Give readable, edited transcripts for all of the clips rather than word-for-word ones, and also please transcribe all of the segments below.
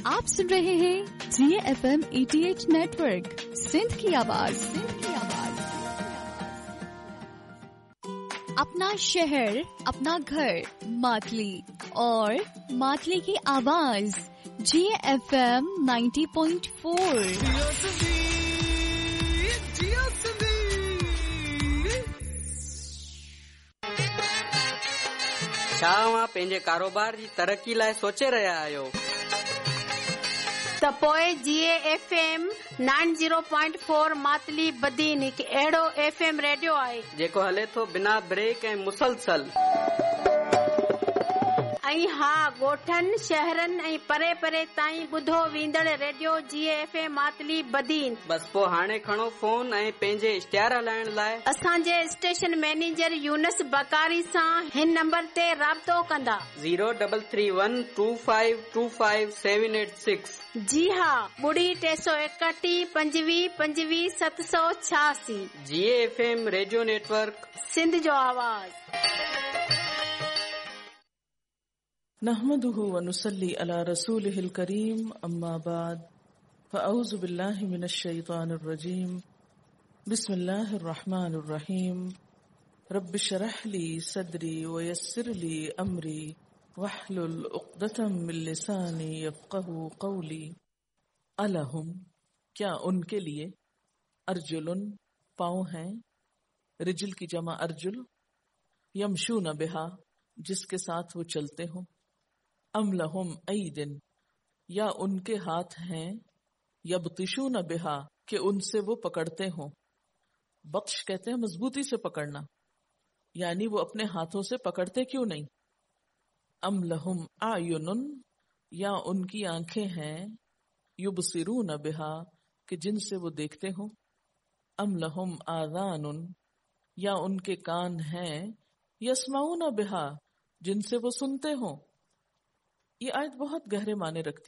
آپ سن رہے ہیں GFM 88 نیٹورک سندھ کی آواز. اپنا شہر، اپنا گھر، ماتلی اور ماتلی کی آواز GFM 90.4. छा तव्हां पंहिंजे कारोबार जी तरक़ी लाइ सोचे रहिया आहियो? त पोइ GFM 90.4 मातली बदीन हिकु अहिड़ो FM रेडियो आहे जेको हले थो बिना ब्रेक ऐं मुसलसल. ऐं हा, ॻोठनि, शहरनि ऐं परे परे ताईं ॿुधो वेंदड़ रेडियो GFM मातली बदीन. बस पोइ हाणे खणो फोन ऐं पंहिंजे इश्तिहार हलाइण लाइ असांजे स्टेशन मैनेजर यूनस बकारी सां हिन नंबर ते राब्तो कंदा. 0312525786. जी हा, 361 25 25 786. GFM रेडियो नेटवर्क सिंध जो आवाज़. नहमदुहु व नुसल्ली अला रसूलिहिल करीम, अम्मा बाद, फ़अऊज़ु बिल्लाहि मिनश शैतानिर रजीम. बिस्मिल्लाहिर रहमानिर रहीम. रब्बि शरह ली सदरी व यस्सिर ली अमरी वहलुल उक़दतम मिन लिसानी यफ़क़हू क़ौली. अलहुम, क्या उनके लिए, अर्जुलन, पाँव हैं, रिजल की जमा अर्जुल, यमशून बिहा, जिसके साथ वो चलते हों, अम लहुम ऐदिन, या उनके हाथ हैं, यबतिशून बिहा, कि उनसे वो पकड़ते हों. बख्श कहते हैं मजबूती से पकड़ना, यानी वो अपने हाथों से पकड़ते क्यों नहीं. अम लहुम आयुनुन, या उनकी आंखें हैं, युबसिरून बिहा, कि जिनसे वो देखते हों. अम लहुम आज़ानुन, या उनके कान हैं, यस्माऊन बिहा, जिनसे वो सुनते हों. ये आयत बहुत गहरे माने रखती.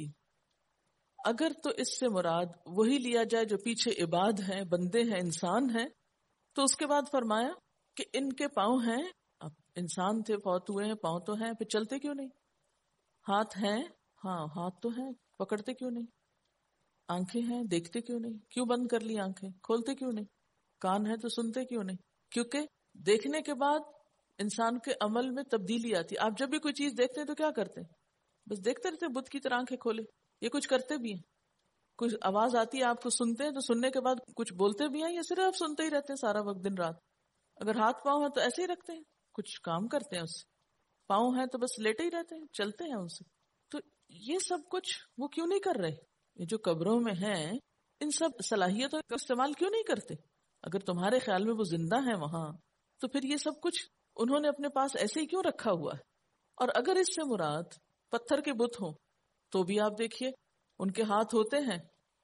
अगर तो इससे मुराद वही लिया जाए जो पीछे इबाद हैं, बंदे हैं, इंसान हैं, तो उसके बाद फरमाया कि इनके पाँव हैं. अब इंसान थे, फौत हुए हैं, पाँव तो हैं, फिर चलते क्यों नहीं. हाथ हैं, हाँ हाथ तो हैं, पकड़ते क्यों नहीं. आंखें हैं, देखते क्यों नहीं. क्यों बंद कर ली आंखें, खोलते क्यों नहीं. कान है तो सुनते क्यों नहीं. क्योंकि देखने के बाद इंसान के अमल में तब्दीली आती. आप जब भी कोई चीज देखते हैं तो क्या करते हैं, बस देखते रहते हैं, बुत की तरह आंखें खोले. ये कुछ करते भी हैं. कुछ आवाज आती है, आपको सुनते हैं, तो सुनने के बाद कुछ बोलते भी हैं, या सिर्फ सुनते ही रहते हैं सारा वक्त दिन रात. अगर हाथ पाँव है तो ऐसे ही रखते हैं, कुछ काम करते हैं उससे. पाँव है तो बस लेटे ही रहते हैं, चलते हैं उनसे. तो ये सब कुछ वो क्यों नहीं कर रहे. ये जो कब्रों में हैं, इन सब सलाहियतों का इस्तेमाल क्यों नहीं करते. अगर तुम्हारे ख्याल में वो जिंदा है वहां, तो फिर ये सब कुछ उन्होंने अपने पास ऐसे ही क्यों रखा हुआ है. और अगर इससे मुराद पत्थर के बुत हो, तो भी आप देखिए उनके हाथ होते हैं.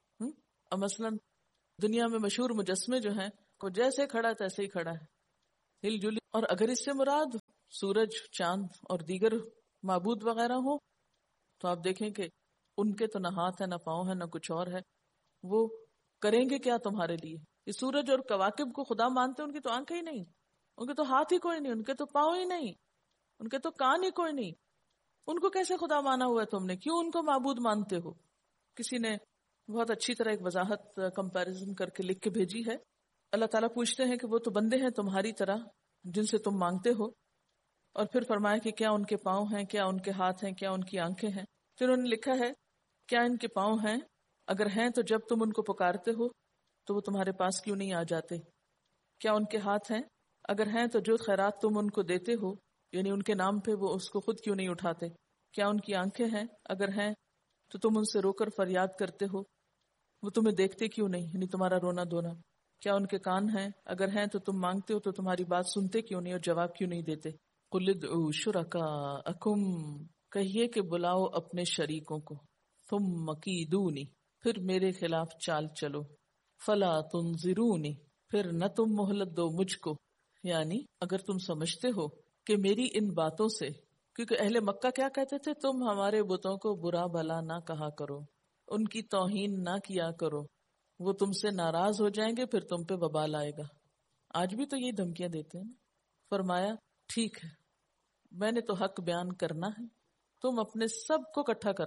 और मसलन दुनिया में मशहूर मुजस्मे जो हैं, वो जैसे खड़ा है तैसे ही खड़ा है, हिलजुली. और अगर इससे मुराद सूरज, चांद और दीगर माबूद वगैरह हो, तो आप देखें कि उनके तो न हाथ है, न पाँव है, न कुछ और है. वो करेंगे क्या तुम्हारे लिए. ये सूरज और कवाकिब को खुदा मानते, उनकी तो आंखें ही नहीं, उनके तो हाथ ही कोई नहीं, उनके तो पाँव ही नहीं, उनके तो कान ही कोई नहीं. उनको कैसे खुदा माना हुआ है तुमने, क्यों उनको माबूद मानते हो. किसी ने बहुत अच्छी तरह एक वजाहत कंपैरिजन करके लिख के भेजी है. अल्लाह ताला पूछते हैं कि वो तो बंदे हैं तुम्हारी तरह जिनसे तुम मांगते हो, और फिर फरमाया कि क्या उनके पाँव हैं, क्या उनके हाथ हैं, क्या उनकी आंखें हैं. फिर उन्होंने लिखा है, क्या इनके पाँव हैं, अगर हैं तो जब तुम उनको पुकारते हो तो वो तुम्हारे पास क्यों नहीं आ जाते. क्या उनके हाथ हैं, अगर हैं तो जो खैरात तुम उनको देते हो, यानी उनके नाम पे, वो उसको खुद क्यों नहीं उठाते. क्या उनकी आंखें हैं, अगर हैं तो तुम उनसे रोकर फरियाद करते हो, वो तुम्हें देखते क्यों नहीं, यानी तुम्हारा रोना धोना. क्या उनके कान हैं, अगर हैं तो तुम मांगते हो तो तुम्हारी बात सुनते क्यों नहीं और जवाब क्यों नहीं देते. कुल उदउ शुरकाअकुम, कहिए कि बुलाओ अपने शरीकों को, तुम कीदूनी, फिर मेरे खिलाफ चाल चलो, फला तुनजिरूनी, फिर न तुम मोहलत दो मुझको. यानी अगर तुम समझते हो कि मेरी इन बातों से, क्योंकि अहले मक्का क्या कहते थे, तुम हमारे बुतों को बुरा भला ना कहा करो, उनकी तौहीन ना किया करो, वो तुमसे नाराज हो जाएंगे, फिर तुम पे वबाल आएगा. आज भी तो ये धमकियां देते हैं. फरमाया ठीक है, मैंने तो हक बयान करना है, तुम अपने सब को इकट्ठा कर लो,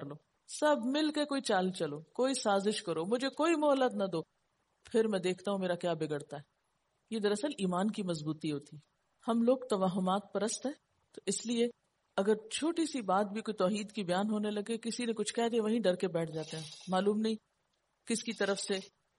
سب مل کے کوئی چال چلو، کوئی سازش کرو، مجھے کوئی مہلت نہ دو، پھر میں دیکھتا ہوں میرا کیا بگڑتا ہے. یہ دراصل ایمان کی مضبوطی ہوتی. ہم لوگ توہمات پرست ہیں، تو اس لیے اگر چھوٹی سی بات بھی کوئی توحید کی بیان ہونے لگے، کسی نے کچھ کہہ دیا، وہیں ڈر کے بیٹھ جاتے ہیں. معلوم نہیں کس کی طرف سے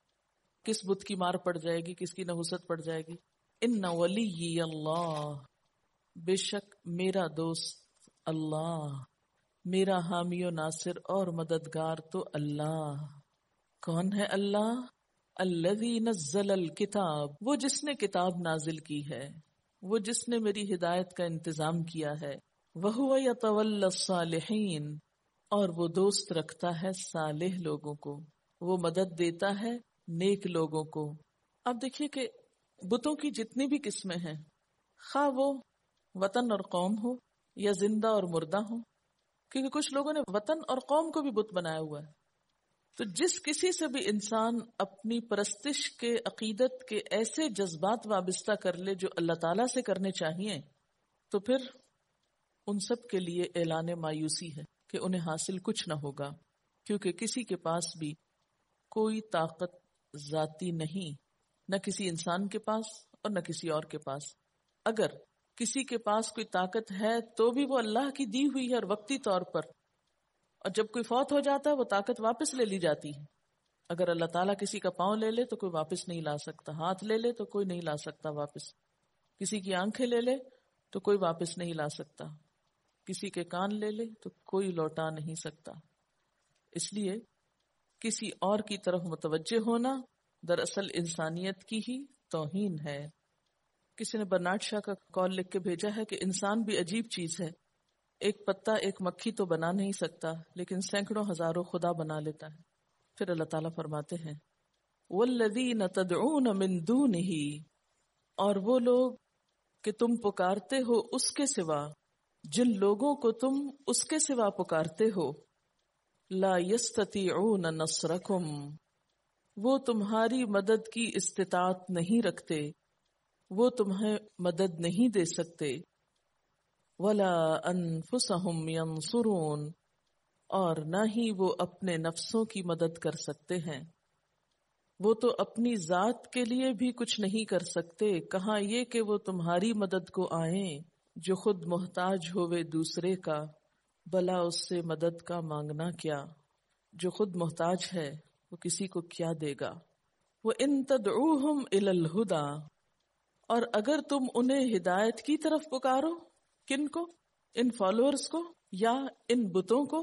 کس بت کی مار پڑ جائے گی، کس کی نحوست پڑ جائے گی. ان ولی اللہ، بے شک میرا دوست اللہ، میرا حامی و ناصر اور مددگار تو اللہ. کون ہے اللہ؟ الذی نزل الکتاب، وہ جس نے کتاب نازل کی ہے، وہ جس نے میری ہدایت کا انتظام کیا ہے. وہو یتولی الصالحین، اور وہ دوست رکھتا ہے صالح لوگوں کو، وہ مدد دیتا ہے نیک لوگوں کو. اب دیکھیے کہ بتوں کی جتنی بھی قسمیں ہیں، خواہ وہ وطن اور قوم ہو یا زندہ اور مردہ ہو، کیونکہ کچھ لوگوں نے وطن اور قوم کو بھی بت بنایا ہوا ہے. تو جس کسی سے بھی انسان اپنی پرستش کے عقیدت کے ایسے جذبات وابستہ کر لے جو اللہ تعالیٰ سے کرنے چاہیے، تو پھر ان سب کے لیے اعلان مایوسی ہے کہ انہیں حاصل کچھ نہ ہوگا، کیونکہ کسی کے پاس بھی کوئی طاقت ذاتی نہیں، نہ کسی انسان کے پاس اور نہ کسی اور کے پاس. اگر کسی کے پاس کوئی طاقت ہے تو بھی وہ اللہ کی دی ہوئی ہے اور وقتی طور پر، اور جب کوئی فوت ہو جاتا ہے وہ طاقت واپس لے لی جاتی ہے. اگر اللہ تعالیٰ کسی کا پاؤں لے لے تو کوئی واپس نہیں لا سکتا، ہاتھ لے لے تو کوئی نہیں لا سکتا واپس، کسی کی آنکھیں لے لے تو کوئی واپس نہیں لا سکتا، کسی کے کان لے لے تو کوئی لوٹا نہیں سکتا. اس لیے کسی اور کی طرف متوجہ ہونا دراصل انسانیت کی ہی توہین ہے. کسی نے برنارڈ شاہ کا قول لکھ کے بھیجا ہے کہ انسان بھی عجیب چیز ہے، ایک پتا ایک مکھی تو بنا نہیں سکتا لیکن سینکڑوں ہزاروں خدا بنا لیتا ہے. پھر اللہ تعالیٰ فرماتے ہیں والذین تدعون من دونہ، اور وہ لوگ کہ تم پکارتے ہو اس کے سوا، جن لوگوں کو تم اس کے سوا پکارتے ہو، لا یستطیعون نصرکم، وہ تمہاری مدد کی استطاعت نہیں رکھتے، وہ تمہیں مدد نہیں دے سکتے. ولا انفسہم ینصرون، اور نہ ہی وہ اپنے نفسوں کی مدد کر سکتے ہیں. وہ تو اپنی ذات کے لیے بھی کچھ نہیں کر سکتے، کہاں یہ کہ وہ تمہاری مدد کو آئیں. جو خود محتاج ہوئے دوسرے کا، بھلا اس سے مدد کا مانگنا کیا. جو خود محتاج ہے وہ کسی کو کیا دے گا. وَإِن تَدْعُوهُمْ إِلَى الْهُدَى، اور اگر تم انہیں ہدایت کی طرف پکارو، کن کو؟ ان فالوورز کو، یا ان بتوں کو،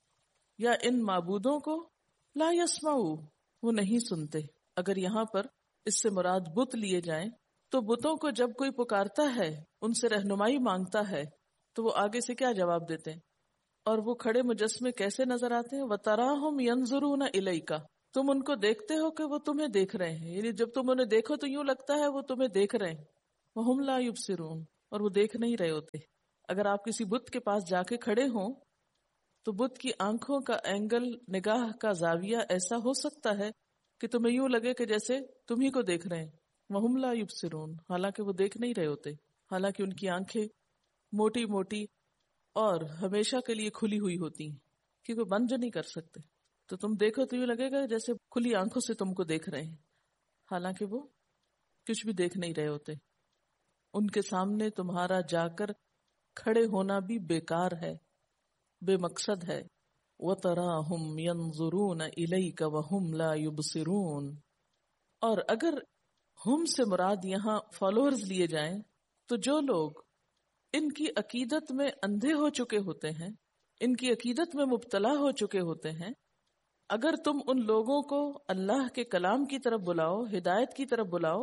یا ان معبودوں کو. لا يسمعوا، وہ نہیں سنتے. اگر یہاں پر اس سے مراد بت لیے جائیں تو بتوں کو جب کوئی پکارتا ہے، ان سے رہنمائی مانگتا ہے، تو وہ آگے سے کیا جواب دیتے ہیں؟ اور وہ کھڑے مجسمے کیسے نظر آتے ہیں؟ وَتَرَاهُمْ يَنظُرُونَ إِلَيْكَ، تم ان کو دیکھتے ہو کہ وہ تمہیں دیکھ رہے ہیں، یعنی جب تم انہیں دیکھو تو یوں لگتا ہے وہ تمہیں دیکھ رہے ہیں. وَهُمْ لَا يُبْصِرُونَ، اور وہ دیکھ نہیں رہے ہوتے. اگر آپ کسی بت کے پاس جا کے کھڑے ہوں تو بت کی آنکھوں کا اینگل، نگاہ کا زاویہ ایسا ہو سکتا ہے کہ تمہیں یوں لگے کہ جیسے تم ہی کو دیکھ رہے ہیں. وَهُمْ لَا يُبْصِرُونَ، حالانکہ وہ دیکھ نہیں رہے ہوتے، حالانکہ ان کی آنکھیں موٹی موٹی اور ہمیشہ کے لیے کھلی ہوئی ہوتی ہیں، کیونکہ بند جو نہیں کر سکتے. تو تم دیکھو تو یوں لگے گا جیسے کھلی آنکھوں سے تم کو دیکھ رہے ہیں، حالانکہ وہ کچھ بھی دیکھ نہیں رہے ہوتے. ان کے سامنے تمہارا جا کر کھڑے ہونا بھی بیکار ہے، بے مقصد ہے. وَتَرَاهُمْ يَنظُرُونَ إِلَيْكَ وَهُمْ لَا يُبْصِرُونَ، اور اگر ہم سے مراد یہاں فالوورز لیے جائیں تو جو لوگ ان کی عقیدت میں اندھے ہو چکے ہوتے ہیں، ان کی عقیدت میں مبتلا ہو چکے ہوتے ہیں، اگر تم ان لوگوں کو اللہ کے کلام کی طرف بلاؤ، ہدایت کی طرف بلاؤ،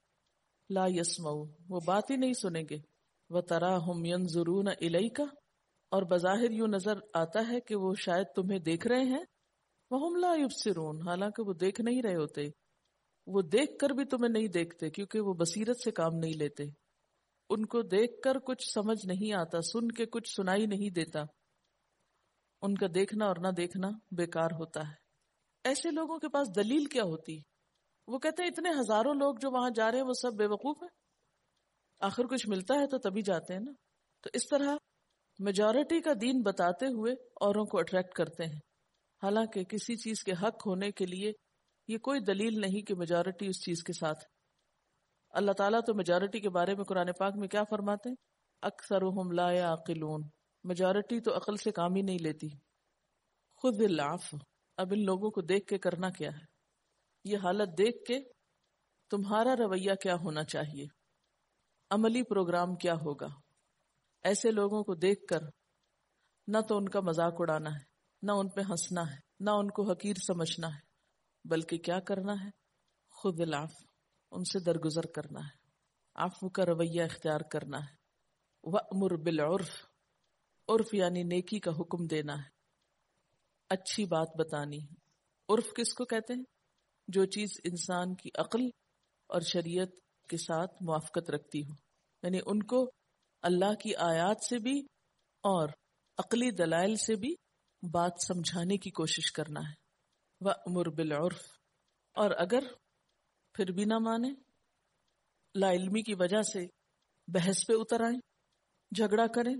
لا یسمعوا، وہ بات ہی نہیں سنیں گے. وَتَرَاهُمْ يَنظُرُونَ إِلَيْكَ، اور بظاہر یوں نظر آتا ہے کہ وہ شاید تمہیں دیکھ رہے ہیں. وَهُمْ لَا يُبْصِرُونَ، حالانکہ وہ دیکھ نہیں رہے ہوتے. وہ دیکھ کر بھی تمہیں نہیں دیکھتے کیونکہ وہ بصیرت سے کام نہیں لیتے. ان کو دیکھ کر کچھ سمجھ نہیں آتا، سن کے کچھ سنائی نہیں دیتا. ان کا دیکھنا اور نہ دیکھنا بیکار ہوتا ہے. ایسے لوگوں کے پاس دلیل کیا ہوتی؟ وہ کہتے ہیں اتنے ہزاروں لوگ جو وہاں جا رہے ہیں وہ سب بے وقوف ہیں، آخر کچھ ملتا ہے تو تبھی جاتے ہیں نا. تو اس طرح میجورٹی کا دین بتاتے ہوئے اوروں کو اٹریکٹ کرتے ہیں. حالانکہ کسی چیز کے حق ہونے کے لیے یہ کوئی دلیل نہیں کہ میجورٹی اس چیز کے ساتھ. اللہ تعالیٰ تو میجورٹی کے بارے میں قرآن پاک میں کیا فرماتے ہیں؟ اکثرهم لا یعقلون، میجورٹی تو عقل سے کام ہی نہیں لیتی. خذ العفو، اب ان لوگوں کو دیکھ کے کرنا کیا ہے، یہ حالت دیکھ کے تمہارا رویہ کیا ہونا چاہیے، عملی پروگرام کیا ہوگا. ایسے لوگوں کو دیکھ کر نہ تو ان کا مذاق اڑانا ہے، نہ ان پہ ہنسنا ہے، نہ ان کو حقیر سمجھنا ہے، بلکہ کیا کرنا ہے؟ خذ العفو، ان سے درگزر کرنا ہے، عفو کا رویہ اختیار کرنا ہے. وَأْمُرْ بِالْعُرْفِ، عرف یعنی نیکی کا حکم دینا ہے، اچھی بات بتانی ہے. عرف کس کو کہتے ہیں؟ جو چیز انسان کی عقل اور شریعت کے ساتھ موافقت رکھتی ہو، یعنی ان کو اللہ کی آیات سے بھی اور عقلی دلائل سے بھی بات سمجھانے کی کوشش کرنا ہے. وَأْمُرْ بِالْعُرْفِ، اور اگر پھر بھی نہ مانے، لا علمی کی وجہ سے بحث پہ اتر آئیں، جھگڑا کریں،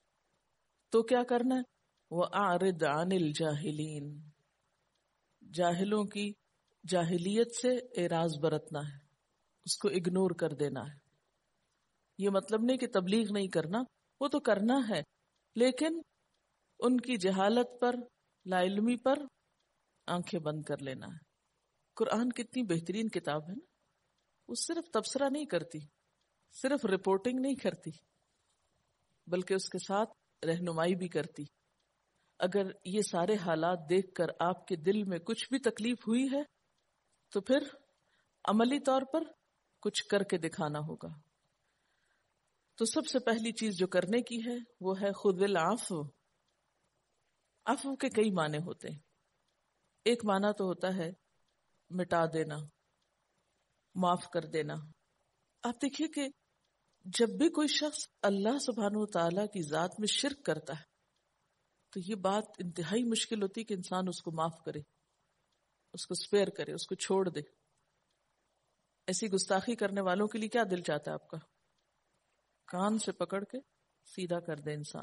تو کیا کرنا ہے؟ وَأَعْرِضْ عَنِ الْجَاهِلِينَ، جاہلوں کی جاہلیت سے اعراض برتنا ہے، اس کو اگنور کر دینا ہے. یہ مطلب نہیں کہ تبلیغ نہیں کرنا، وہ تو کرنا ہے، لیکن ان کی جہالت پر، لا علمی پر آنکھیں بند کر لینا ہے. قرآن کتنی بہترین کتاب ہے نا، وہ صرف تبصرہ نہیں کرتی، صرف رپورٹنگ نہیں کرتی، بلکہ اس کے ساتھ رہنمائی بھی کرتی. اگر یہ سارے حالات دیکھ کر آپ کے دل میں کچھ بھی تکلیف ہوئی ہے تو پھر عملی طور پر کچھ کر کے دکھانا ہوگا. تو سب سے پہلی چیز جو کرنے کی ہے وہ ہے خذ العفو. عفو کے کئی معنی ہوتے ہیں. ایک معنی تو ہوتا ہے مٹا دینا، معاف کر دینا. آپ دیکھیے کہ جب بھی کوئی شخص اللہ سبحانہ و تعالیٰ کی ذات میں شرک کرتا ہے تو یہ بات انتہائی مشکل ہوتی کہ انسان اس کو معاف کرے، اس کو سپیئر کرے، اس کو چھوڑ دے. ایسی گستاخی کرنے والوں کے لیے کیا دل چاہتا ہے آپ کا؟ کان سے پکڑ کے سیدھا کر دے انسان.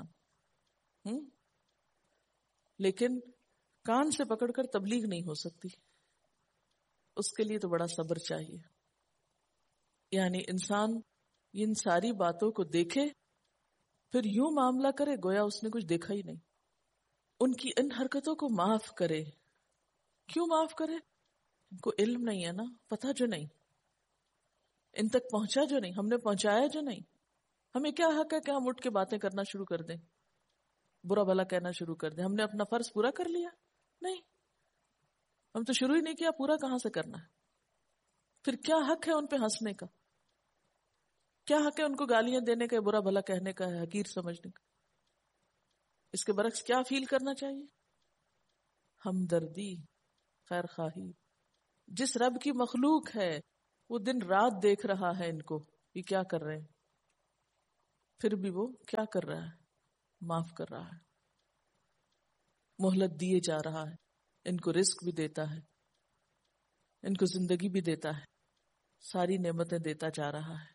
لیکن کان سے پکڑ کر تبلیغ نہیں ہو سکتی، اس کے لیے تو بڑا صبر چاہیے. یعنی انسان ان ساری باتوں کو دیکھے پھر یوں معاملہ کرے گویا اس نے کچھ دیکھا ہی نہیں. ان کی ان حرکتوں کو معاف کرے. کیوں معاف کرے؟ ان کو علم نہیں ہے نا، پتہ جو نہیں، ان تک پہنچا جو نہیں، ہم نے پہنچایا جو نہیں. ہمیں کیا حق ہے کہ ہم اٹھ کے باتیں کرنا شروع کر دیں، برا بھلا کہنا شروع کر دیں؟ ہم نے اپنا فرض پورا کر لیا؟ نہیں، ہم تو شروع ہی نہیں کیا، پورا کہاں سے کرنا ہے؟ پھر کیا حق ہے ان پہ ہنسنے کا؟ کیا حق ہے ان کو گالیاں دینے کا، برا بھلا کہنے کا، حقیر سمجھنے کا؟ اس کے برعکس کیا فیل کرنا چاہیے؟ ہمدردی، خیر خواہی. جس رب کی مخلوق ہے وہ دن رات دیکھ رہا ہے ان کو، یہ کیا کر رہے ہیں، پھر بھی وہ کیا کر رہا ہے؟ معاف کر رہا ہے، مہلت دیے جا رہا ہے، ان کو رزق بھی دیتا ہے، ان کو زندگی بھی دیتا ہے، ساری نعمتیں دیتا جا رہا ہے.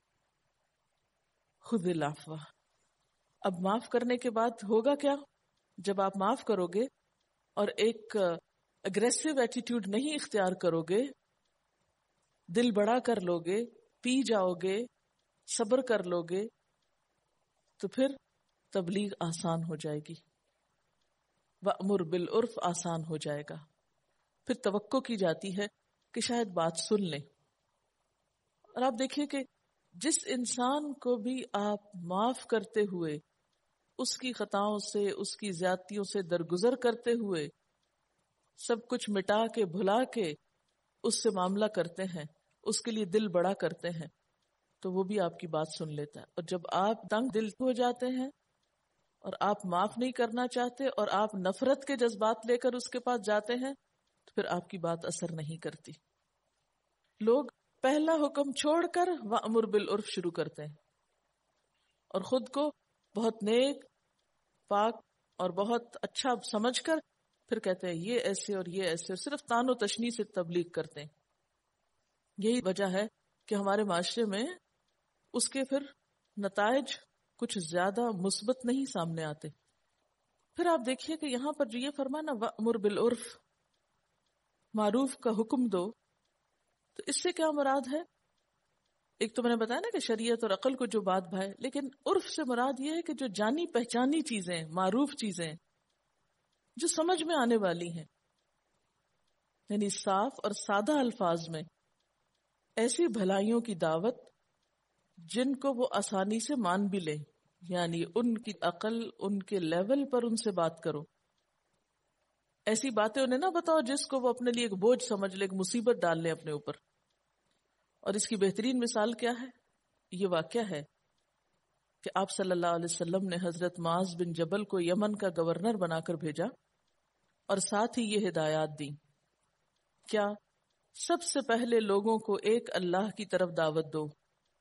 خذ العفو. اب معاف کرنے کے بعد ہوگا کیا؟ جب آپ معاف کرو گے اور ایک اگریسو ایٹیٹیوڈ نہیں اختیار کرو گے، دل بڑا کر لو گے، پی جاؤ گے، صبر کر لو گے، تو پھر تبلیغ آسان ہو جائے گی. وَأْمُرْ بِالْعُرْفِ آسان ہو جائے گا. پھر توقع کی جاتی ہے کہ شاید بات سن لیں. اور آپ دیکھیے کہ جس انسان کو بھی آپ معاف کرتے ہوئے، اس کی خطاؤں سے، اس کی زیادتیوں سے درگزر کرتے ہوئے، سب کچھ مٹا کے بھلا کے اس سے معاملہ کرتے ہیں، اس کے لیے دل بڑا کرتے ہیں، تو وہ بھی آپ کی بات سن لیتا ہے. اور جب آپ تنگ دل ہو جاتے ہیں اور آپ معاف نہیں کرنا چاہتے اور آپ نفرت کے جذبات لے کر اس کے پاس جاتے ہیں تو پھر آپ کی بات اثر نہیں کرتی. لوگ پہلا حکم چھوڑ کر وَأْمُرْ بِالْعُرْفِ شروع کرتے ہیں اور خود کو بہت نیک، پاک اور بہت اچھا سمجھ کر پھر کہتے ہیں یہ ایسے اور یہ ایسے، اور صرف تان و تشنیع سے تبلیغ کرتے ہیں. یہی وجہ ہے کہ ہمارے معاشرے میں اس کے پھر نتائج کچھ زیادہ مثبت نہیں سامنے آتے. پھر آپ دیکھیے کہ یہاں پر جو یہ فرمانا وَأْمُرْ بِالْعُرْفِ، معروف کا حکم دو، تو اس سے کیا مراد ہے؟ ایک تو میں نے بتایا نا کہ شریعت اور عقل کو جو بات بھائے، لیکن عرف سے مراد یہ ہے کہ جو جانی پہچانی چیزیں، معروف چیزیں جو سمجھ میں آنے والی ہیں، یعنی صاف اور سادہ الفاظ میں ایسی بھلائیوں کی دعوت جن کو وہ آسانی سے مان بھی لیں، یعنی ان کی عقل ان کے لیول پر ان سے بات کرو. ایسی باتیں انہیں نہ بتاؤ جس کو وہ اپنے لیے ایک بوجھ سمجھ لے، ایک مصیبت ڈال لے اپنے اوپر. اور اس کی بہترین مثال کیا ہے؟ یہ واقعہ ہے کہ آپ صلی اللہ علیہ وسلم نے حضرت معاذ بن جبل کو یمن کا گورنر بنا کر بھیجا اور ساتھ ہی یہ ہدایات دی. کیا؟ سب سے پہلے لوگوں کو ایک اللہ کی طرف دعوت دو،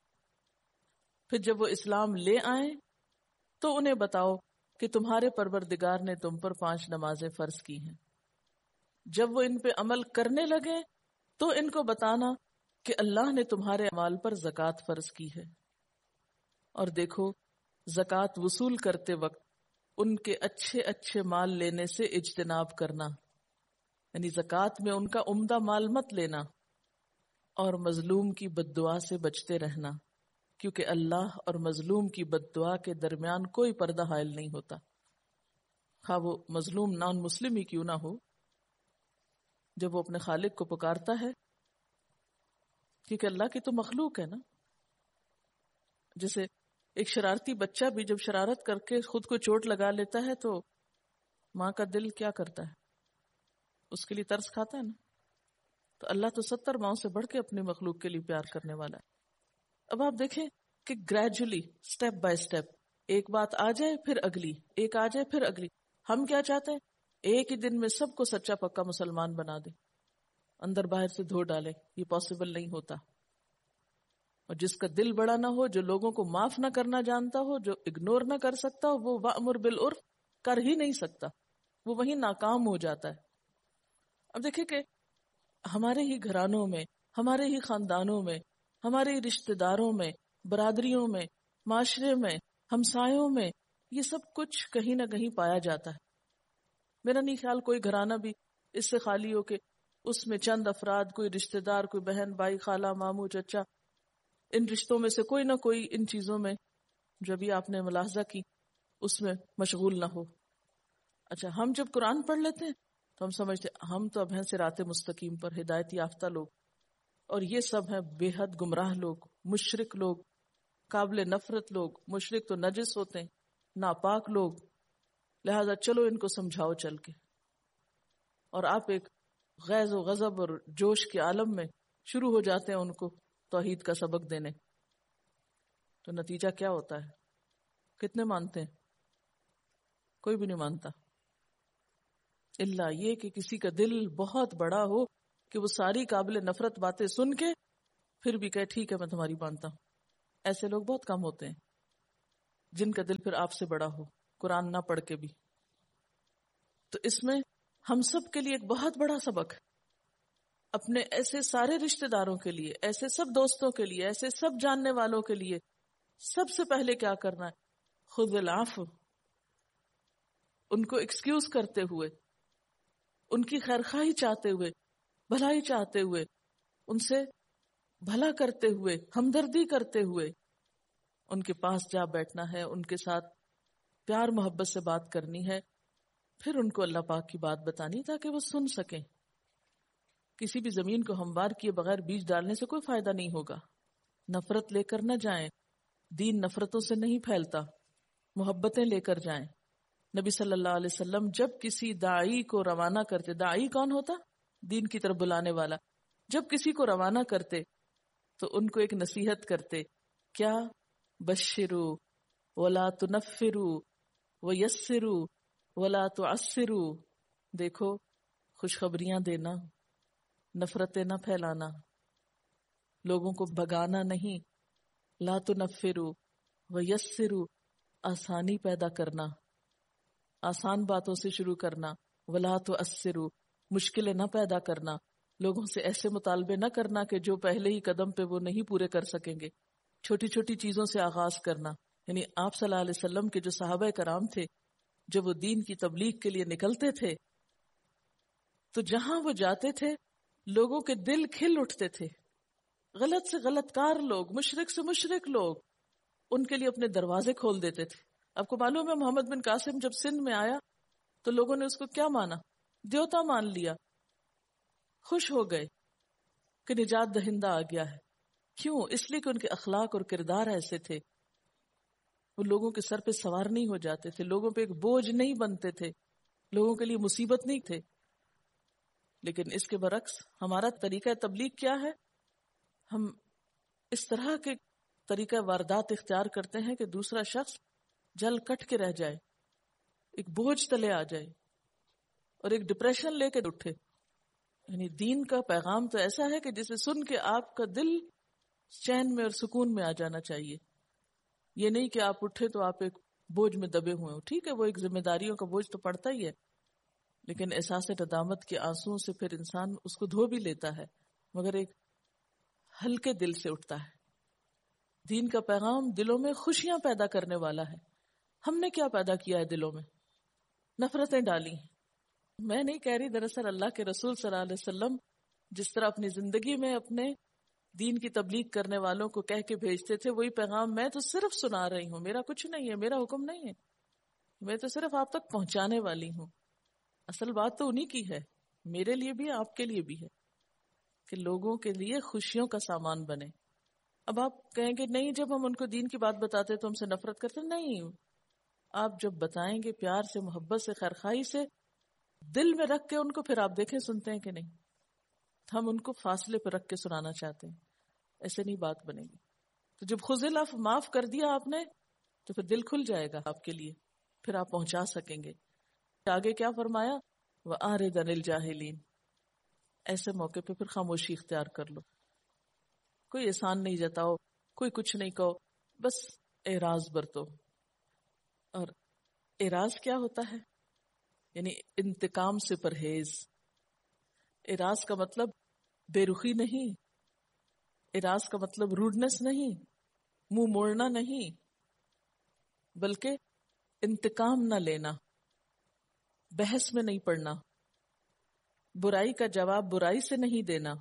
پھر جب وہ اسلام لے آئیں تو انہیں بتاؤ کہ تمہارے پروردگار نے تم پر 5 نمازیں فرض کی ہیں. جب وہ ان پہ عمل کرنے لگے تو ان کو بتانا کہ اللہ نے تمہارے اعمال پر زکوٰۃ فرض کی ہے، اور دیکھو زکوٰۃ وصول کرتے وقت ان کے اچھے اچھے مال لینے سے اجتناب کرنا، یعنی زکوٰۃ میں ان کا عمدہ مال مت لینا، اور مظلوم کی بد دعا سے بچتے رہنا، کیونکہ اللہ اور مظلوم کی بد دعا کے درمیان کوئی پردہ حائل نہیں ہوتا، خواہ وہ مظلوم نان مسلم ہی کیوں نہ ہو. جب وہ اپنے خالق کو پکارتا ہے، کیونکہ اللہ کی تو مخلوق ہے نا. جیسے ایک شرارتی بچہ بھی جب شرارت کر کے خود کو چوٹ لگا لیتا ہے تو ماں کا دل کیا کرتا ہے؟ اس کے لیے ترس کھاتا ہے نا. تو اللہ تو 70 ماؤں سے بڑھ کے اپنی مخلوق کے لیے پیار کرنے والا ہے. اب آپ دیکھیں کہ گریجولی سٹیپ بائی سٹیپ ایک بات آ جائے پھر اگلی، ایک آ جائے پھر اگلی. ہم کیا چاہتے ہیں؟ ایک ہی دن میں سب کو سچا پکا مسلمان بنا دے، اندر باہر سے دھو ڈالے. یہ پاسبل نہیں ہوتا. اور جس کا دل بڑا نہ ہو، جو لوگوں کو معاف نہ کرنا جانتا ہو، جو اگنور نہ کر سکتا ہو، وہ وَأْمُرْ بِالْعُرْفِ کر ہی نہیں سکتا، وہ وہیں ناکام ہو جاتا ہے. اب دیکھیں کہ ہمارے ہی گھرانوں میں، ہمارے ہی خاندانوں میں، ہمارے ہی رشتہ داروں میں، برادریوں میں، معاشرے میں، ہمسایوں میں یہ سب کچھ کہیں نہ کہیں پایا جاتا ہے. میرا نہیں خیال کوئی گھرانہ بھی اس سے خالی ہو کہ اس میں چند افراد، کوئی رشتہ دار، کوئی بہن بھائی، خالہ ماموں چچا، ان رشتوں میں سے کوئی نہ کوئی ان چیزوں میں جو بھی آپ نے ملاحظہ کی اس میں مشغول نہ ہو. اچھا، ہم جب قرآن پڑھ لیتے ہیں تو ہم سمجھتے ہم تو اب ہیں صراط مستقیم پر، ہدایت یافتہ لوگ، اور یہ سب ہیں بے حد گمراہ لوگ، مشرک لوگ، قابل نفرت لوگ. مشرک تو نجس ہوتے ہیں، ناپاک لوگ، لہذا چلو ان کو سمجھاؤ چل کے. اور آپ ایک غیظ و غضب اور جوش کے عالم میں شروع ہو جاتے ہیں ان کو توحید کا سبق دینے. تو نتیجہ کیا ہوتا ہے؟ کتنے مانتے ہیں؟ کوئی بھی نہیں مانتا، الا یہ کہ کسی کا دل بہت بڑا ہو کہ وہ ساری قابل نفرت باتیں سن کے پھر بھی کہے ٹھیک ہے میں تمہاری مانتا ہوں. ایسے لوگ بہت کم ہوتے ہیں جن کا دل پھر آپ سے بڑا ہو قرآن نہ پڑھ کے بھی. تو اس میں ہم سب کے لیے ایک بہت بڑا سبق ہے. اپنے ایسے سارے رشتہ داروں کے لیے، ایسے سب دوستوں کے لیے، ایسے سب جاننے والوں کے لیے سب سے پہلے کیا کرنا ہے؟ خذ العفو. ان کو ایکسکیوز کرتے ہوئے، ان کی خیرخواہی چاہتے ہوئے، بھلائی چاہتے ہوئے، ان سے بھلا کرتے ہوئے، ہمدردی کرتے ہوئے ان کے پاس جا بیٹھنا ہے، ان کے ساتھ پیار محبت سے بات کرنی ہے. پھر ان کو اللہ پاک کی بات بتانی تاکہ وہ سن سکیں. کسی بھی زمین کو ہموار کیے بغیر بیج ڈالنے سے کوئی فائدہ نہیں ہوگا. نفرت لے کر نہ جائیں، دین نفرتوں سے نہیں پھیلتا، محبتیں لے کر جائیں. نبی صلی اللہ علیہ وسلم جب کسی داعی کو روانہ کرتے، داعی کون ہوتا؟ دین کی طرف بلانے والا. جب کسی کو روانہ کرتے تو ان کو ایک نصیحت کرتے، کیا؟ بشرو ولا تنفرو ویسرو ولا تعسرو. دیکھو خوشخبریاں دینا، نفرتیں نہ پھیلانا، لوگوں کو بھگانا نہیں. لا تنفرو ویسرو، آسانی پیدا کرنا، آسان باتوں سے شروع کرنا. ولا تعسرو، مشکلیں نہ پیدا کرنا، لوگوں سے ایسے مطالبے نہ کرنا کہ جو پہلے ہی قدم پہ وہ نہیں پورے کر سکیں گے. چھوٹی چھوٹی چیزوں سے آغاز کرنا. یعنی آپ صلی اللہ علیہ وسلم کے جو صحابہ کرام تھے جب وہ دین کی تبلیغ کے لیے نکلتے تھے تو جہاں وہ جاتے تھے لوگوں کے دل کھل اٹھتے تھے. غلط سے غلط کار لوگ، مشرک سے مشرک لوگ ان کے لیے اپنے دروازے کھول دیتے تھے. آپ کو معلوم ہے محمد بن قاسم جب سندھ میں آیا تو لوگوں نے اس کو کیا مانا؟ دیوتا مان لیا. خوش ہو گئے کہ نجات دہندہ آ گیا ہے. کیوں؟ اس لیے کہ ان کے اخلاق اور کردار ایسے تھے. وہ لوگوں کے سر پہ سوار نہیں ہو جاتے تھے، لوگوں پہ ایک بوجھ نہیں بنتے تھے، لوگوں کے لیے مصیبت نہیں تھے. لیکن اس کے برعکس ہمارا طریقہ تبلیغ کیا ہے؟ ہم اس طرح کے طریقہ واردات اختیار کرتے ہیں کہ دوسرا شخص جل کٹ کے رہ جائے، ایک بوجھ تلے آ جائے اور ایک ڈپریشن لے کے اٹھے. یعنی دین کا پیغام تو ایسا ہے کہ جسے سن کے آپ کا دل چین میں اور سکون میں آ جانا چاہیے. یہ نہیں کہ آپ اٹھے تو آپ ایک بوجھ میں دبے ہوئے ہو. ٹھیک ہے وہ ایک ذمہ داریوں کا بوجھ تو پڑتا ہی ہے، لیکن احساس ندامت کے آنسوؤں سے پھر انسان اس کو دھو بھی لیتا ہے مگر ایک ہلکے دل سے اٹھتا ہے. دین کا پیغام دلوں میں خوشیاں پیدا کرنے والا ہے. ہم نے کیا پیدا کیا ہے دلوں میں؟ نفرتیں ڈالی. میں نہیں کہہ رہی، دراصل اللہ کے رسول صلی اللہ علیہ وسلم جس طرح اپنی زندگی میں اپنے دین کی تبلیغ کرنے والوں کو کہہ کے بھیجتے تھے وہی پیغام میں تو صرف سنا رہی ہوں، میرا کچھ نہیں ہے، میرا حکم نہیں ہے، میں تو صرف آپ تک پہنچانے والی ہوں. اصل بات تو انہی کی ہے، میرے لیے بھی آپ کے لیے بھی ہے کہ لوگوں کے لیے خوشیوں کا سامان بنے. اب آپ کہیں گے نہیں جب ہم ان کو دین کی بات بتاتے تو ہم سے نفرت کرتے. نہیں، آپ جب بتائیں گے پیار سے، محبت سے، خیرخواہی سے، دل میں رکھ کے ان کو، پھر آپ دیکھیں سنتے ہیں کہ نہیں. ہم ان کو فاصلے پہ رکھ کے سنانا چاہتے ہیں، ایسے نہیں بات بنے گی. تو جب خذل عفو معاف کر دیا آپ نے تو پھر دل کھل جائے گا آپ کے لیے، پھر آپ پہنچا سکیں گے. آگے کیا فرمایا؟ وَأَعْرِضْ عَنِ الْجَاهِلِينَ. ایسے موقع پہ پھر خاموشی اختیار کر لو، کوئی احسان نہیں جتاؤ، کوئی کچھ نہیں کہو، بس اعراض برتو. اور اعراض کیا ہوتا ہے؟ یعنی انتقام سے پرہیز. اعراض کا مطلب بے رخی نہیں، اعراض کا مطلب روڈنس نہیں، منہ موڑنا نہیں، بلکہ انتقام نہ لینا، بحث میں نہیں پڑنا، برائی کا جواب برائی سے نہیں دینا.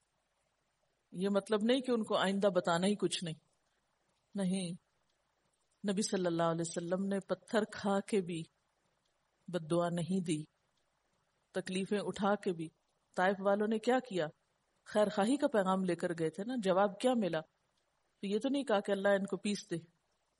یہ مطلب نہیں کہ ان کو آئندہ بتانا ہی کچھ نہیں. نبی صلی اللہ علیہ وسلم نے پتھر کھا کے بھی بد دعا نہیں دی، تکلیفیں اٹھا کے بھی. طائف والوں نے کیا کیا؟ خیر خواہی کا پیغام لے کر گئے تھے نا. جواب کیا ملا؟ تو یہ تو نہیں کہا کہ اللہ ان کو پیس دے.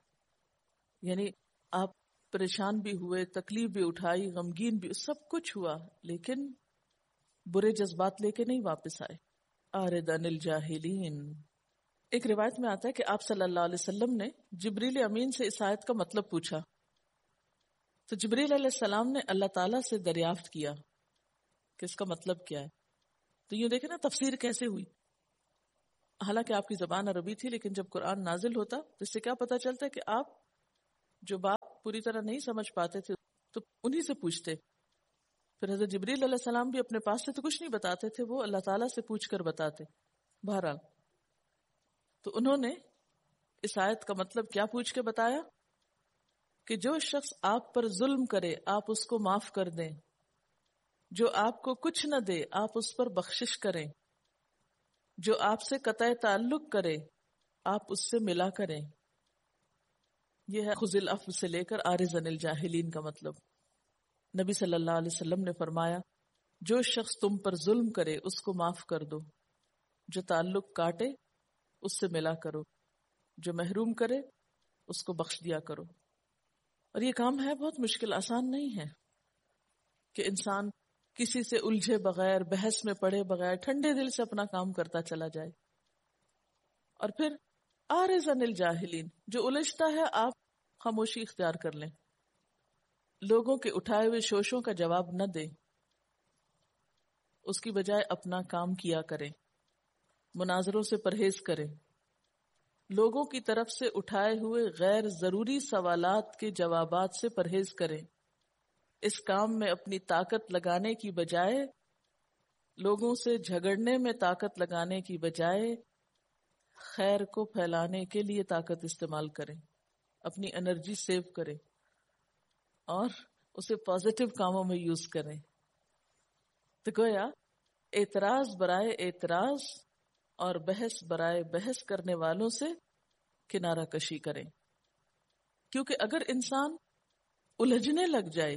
یعنی آپ پریشان بھی ہوئے، تکلیف بھی اٹھائی، غمگین بھی، سب کچھ ہوا، لیکن برے جذبات لے کے نہیں واپس آئے. آرد عن الجاہلین. ایک روایت میں آتا ہے کہ آپ صلی اللہ علیہ وسلم نے جبریل امین سے اس آیت کا مطلب پوچھا تو جبریل علیہ السلام نے اللہ تعالیٰ سے دریافت کیا کہ اس کا مطلب کیا ہے. تو یہ دیکھیں نا تفسیر کیسے ہوئی. حالانکہ آپ کی زبان عربی تھی، لیکن جب قرآن نازل ہوتا تو اس سے کیا پتا چلتا ہے کہ آپ جو بات پوری طرح نہیں سمجھ پاتے تھے تو انہی سے پوچھتے. پھر حضرت جبریل علیہ السلام بھی اپنے پاس سے تو کچھ نہیں بتاتے تھے، وہ اللہ تعالیٰ سے پوچھ کر بتاتے. بہرحال تو انہوں نے اس آیت کا مطلب کیا پوچھ کے بتایا کہ جو شخص آپ پر ظلم کرے آپ اس کو معاف کر دیں، جو آپ کو کچھ نہ دے آپ اس پر بخشش کریں، جو آپ سے قطع تعلق کرے آپ اس سے ملا کریں. یہ ہے خذ العفو سے لے کر اعرض عن الجاہلین کا مطلب. نبی صلی اللہ علیہ وسلم نے فرمایا جو شخص تم پر ظلم کرے اس کو معاف کر دو، جو تعلق کاٹے اس سے ملا کرو، جو محروم کرے اس کو بخش دیا کرو. اور یہ کام ہے بہت مشکل، آسان نہیں ہے کہ انسان کسی سے الجھے بغیر، بحث میں پڑے بغیر ٹھنڈے دل سے اپنا کام کرتا چلا جائے. اور پھر اعرض عن الجاہلین، جو الجھتا ہے آپ خاموشی اختیار کر لیں، لوگوں کے اٹھائے ہوئے شوشوں کا جواب نہ دیں، اس کی بجائے اپنا کام کیا کریں، مناظروں سے پرہیز کریں، لوگوں کی طرف سے اٹھائے ہوئے غیر ضروری سوالات کے جوابات سے پرہیز کریں. اس کام میں اپنی طاقت لگانے کی بجائے، لوگوں سے جھگڑنے میں طاقت لگانے کی بجائے خیر کو پھیلانے کے لیے طاقت استعمال کریں، اپنی انرجی سیو کریں اور اسے پازیٹیو کاموں میں یوز کریں. تو گویا اعتراض برائے اعتراض اور بحث برائے بحث کرنے والوں سے کنارہ کشی کریں. کیونکہ اگر انسان الجھنے لگ جائے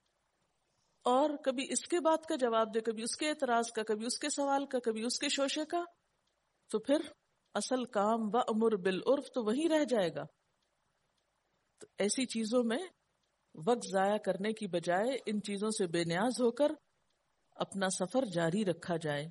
اور کبھی اس کے بات کا جواب دے، کبھی اس کے اعتراض کا، کبھی اس کے سوال کا، کبھی اس کے شوشے کا، تو پھر اصل کام وَأْمُرْ بِالْعُرْفِ تو وہیں رہ جائے گا. تو ایسی چیزوں میں وقت ضائع کرنے کی بجائے ان چیزوں سے بے نیاز ہو کر اپنا سفر جاری رکھا جائے.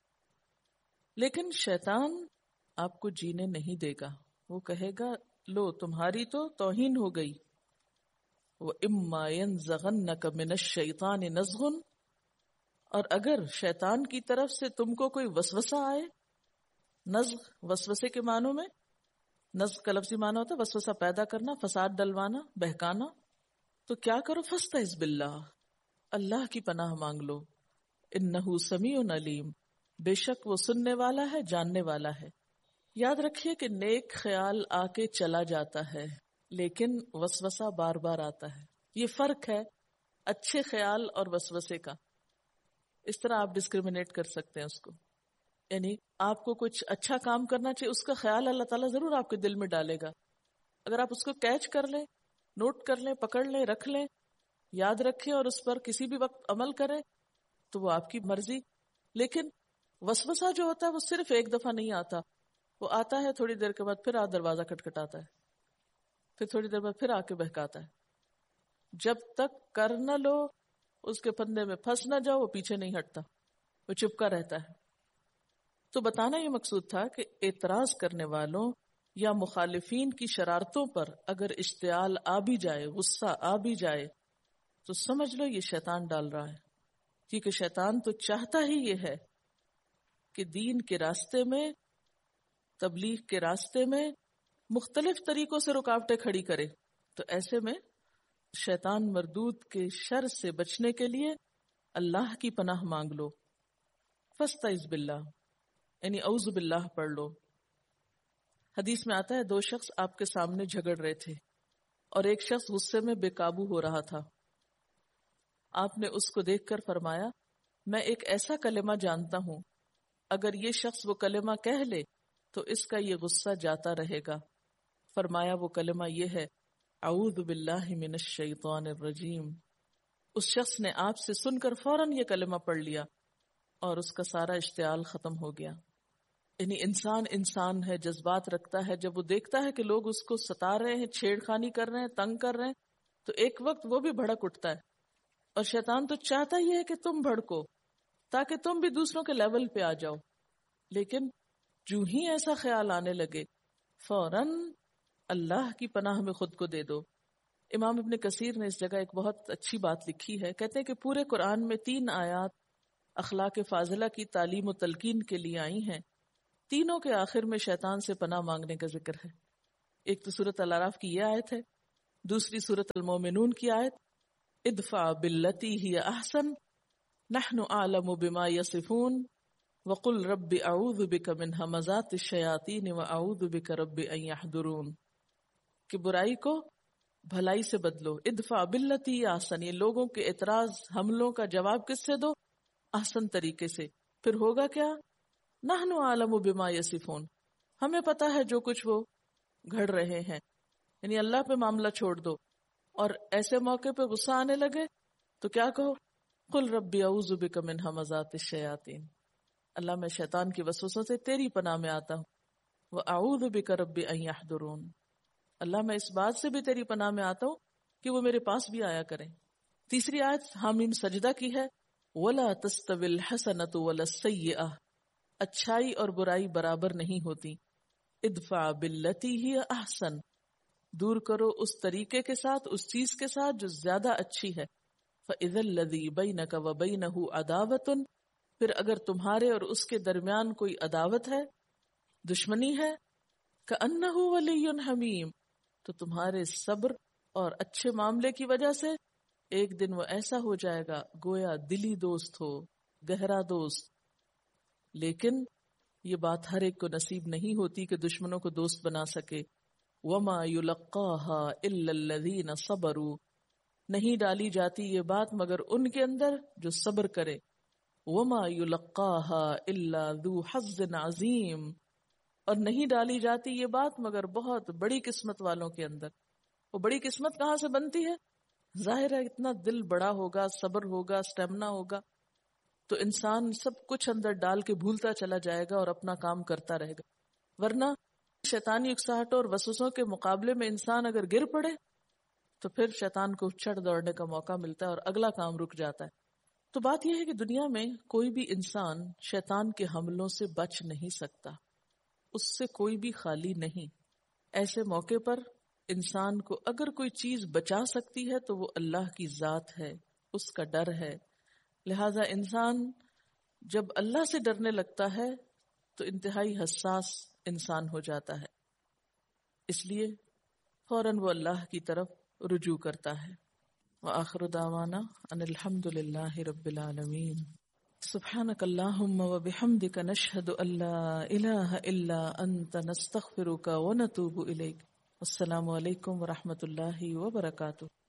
لیکن شیطان آپ کو جینے نہیں دے گا. وہ کہے گا لو تمہاری تو توہین ہو گئی. وَإِمَّا يَنزَغَنَّكَ مِنَ الشَّيْطَانِ نَزْغٌ، اور اگر شیطان کی طرف سے تم کو کوئی وسوسہ آئے. نزغ وسوسے کے معنوں میں، نزغ کا لفظی معنی ہوتا ہے وسوسہ پیدا کرنا، فساد ڈلوانا، بہکانا. تو کیا کرو؟ فَاسْتَعِذْ بِاللَّهِ، اللہ کی پناہ مانگ لو. إِنَّهُ سَمِيعٌ عَلِيمٌ، بے شک وہ سننے والا ہے، جاننے والا ہے. یاد رکھیے کہ نیک خیال آ کے چلا جاتا ہے لیکن وسوسہ بار بار آتا ہے. یہ فرق ہے اچھے خیال اور وسوسے کا. اس طرح آپ ڈسکریمنیٹ کر سکتے ہیں اس کو. یعنی آپ کو کچھ اچھا کام کرنا چاہیے، اس کا خیال اللہ تعالیٰ ضرور آپ کے دل میں ڈالے گا. اگر آپ اس کو کیچ کر لیں، نوٹ کر لیں، پکڑ لیں، رکھ لیں، یاد رکھیں اور اس پر کسی بھی وقت عمل کریں تو وہ آپ کی مرضی. لیکن وسوسہ جو ہوتا ہے وہ صرف ایک دفعہ نہیں آتا، وہ آتا ہے تھوڑی دیر کے بعد پھر دروازہ کھٹکھٹاتا ہے، پھر تھوڑی دیر بعد پھر آ کے بہکاتا ہے. جب تک کر نہ لو، اس کے پھندے میں پھنس نہ جاؤ، وہ پیچھے نہیں ہٹتا، وہ چپکا رہتا ہے. تو بتانا یہ مقصود تھا کہ اعتراض کرنے والوں یا مخالفین کی شرارتوں پر اگر اشتعال آ بھی جائے، غصہ آ بھی جائے، تو سمجھ لو یہ شیطان ڈال رہا ہے. کیونکہ شیطان تو چاہتا ہی یہ ہے کہ دین کے راستے میں، تبلیغ کے راستے میں مختلف طریقوں سے رکاوٹیں کھڑی کرے. تو ایسے میں شیطان مردود کے شر سے بچنے کے لیے اللہ کی پناہ مانگ لو. فاستعذ باللہ، یعنی اعوذ باللہ پڑھ لو. حدیث میں آتا ہے 2 شخص آپ کے سامنے جھگڑ رہے تھے اور ایک شخص غصے میں بے قابو ہو رہا تھا. آپ نے اس کو دیکھ کر فرمایا میں ایک ایسا کلمہ جانتا ہوں، اگر یہ شخص وہ کلمہ کہہ لے تو اس کا یہ غصہ جاتا رہے گا. فرمایا وہ کلمہ یہ ہے اعوذ باللہ من الشیطان الرجیم. اس شخص نے آپ سے سن کر فوراً یہ کلمہ پڑھ لیا اور اس کا سارا اشتعال ختم ہو گیا. یعنی انسان ہے، جذبات رکھتا ہے. جب وہ دیکھتا ہے کہ لوگ اس کو ستا رہے ہیں، چھیڑ خانی کر رہے ہیں، تنگ کر رہے ہیں، تو ایک وقت وہ بھی بھڑک اٹھتا ہے. اور شیطان تو چاہتا ہی ہے کہ تم بھڑکو تاکہ تم بھی دوسروں کے لیول پہ آ جاؤ. لیکن جو ہی ایسا خیال آنے لگے فوراً اللہ کی پناہ میں خود کو دے دو. امام ابن کثیر نے اس جگہ ایک بہت اچھی بات لکھی ہے. کہتے ہیں کہ پورے قرآن میں 3 آیات اخلاق فاضلہ کی تعلیم و تلقین کے لیے آئی ہیں. تینوں کے آخر میں شیطان سے پناہ مانگنے کا ذکر ہے. ایک تو سورۃ الاعراف کی یہ آیت ہے، دوسری سورۃ المومنون کی آیت ادفع باللتی ہی احسن نحن اعلم بما یصفون وقل رب اعوذ بک من ہمزات الشیاطین واعوذ بک رب ان یحضرون. کہ برائی کو بھلائی سے بدلو. ادفع باللتی ہی احسن، یہ لوگوں کے اعتراض حملوں کا جواب کس سے دو؟ احسن طریقے سے. پھر ہوگا کیا؟ نحن اعلم بما یصفون، ہمیں پتا ہے جو کچھ وہ گھڑ رہے ہیں. یعنی اللہ پہ معاملہ چھوڑ دو. اور ایسے موقع پہ غصہ آنے لگے تو کیا کہو؟ قل ربی اعوذ بک من ہمزات الشیاطین، اللہ میں شیطان کی وسوسوں سے تیری پناہ میں آتا ہوں. واعوذ بک رب ان یحضرون، اللہ میں اس بات سے بھی تیری پناہ میں آتا ہوں کہ وہ میرے پاس بھی آیا کریں. تیسری آیت حامیم سجدہ کی ہے ولا تستوی الحسنۃ ولا السیئۃ، اچھائی اور برائی برابر نہیں ہوتی. ادفع باللتی ہی احسن، دور کرو اس طریقے کے ساتھ، اس چیز کے ساتھ جو زیادہ اچھی ہے. فاذا الذی بینک وبینہ عداوۃ، پھر اگر تمہارے اور اس کے درمیان کوئی عداوت ہے، دشمنی ہے، کأنہ ولی حمیم، تو تمہارے صبر اور اچھے معاملے کی وجہ سے ایک دن وہ ایسا ہو جائے گا گویا دلی دوست ہو، گہرا دوست. لیکن یہ بات ہر ایک کو نصیب نہیں ہوتی کہ دشمنوں کو دوست بنا سکے. وما یلقاها الا الذین صبروا، نہیں ڈالی جاتی یہ بات مگر ان کے اندر جو صبر کرے. وما یلقاها الا ذو حظ عظیم، اور نہیں ڈالی جاتی یہ بات مگر بہت بڑی قسمت والوں کے اندر. وہ بڑی قسمت کہاں سے بنتی ہے؟ ظاہر ہے اتنا دل بڑا ہوگا، صبر ہوگا، اسٹیمنا ہوگا تو انسان سب کچھ اندر ڈال کے بھولتا چلا جائے گا اور اپنا کام کرتا رہے گا. ورنہ شیطانی اکساہٹوں اور وسوسوں کے مقابلے میں انسان اگر گر پڑے تو پھر شیطان کو چڑھ دوڑنے کا موقع ملتا ہے اور اگلا کام رک جاتا ہے. تو بات یہ ہے کہ دنیا میں کوئی بھی انسان شیطان کے حملوں سے بچ نہیں سکتا، اس سے کوئی بھی خالی نہیں. ایسے موقع پر انسان کو اگر کوئی چیز بچا سکتی ہے تو وہ اللہ کی ذات ہے، اس کا ڈر ہے. لہذا انسان جب اللہ سے ڈرنے لگتا ہے تو انتہائی حساس انسان ہو جاتا ہے، اس لیے فوراً وہ اللہ کی طرف رجوع کرتا ہے. وآخر دعوانا ان الحمد للہ رب العالمین. سبحانک اللہم وبحمدک نشہد ان لا الہ الا انت نستغفرک ونتوب الیک. السلام علیکم ورحمۃ اللہ وبرکاتہ.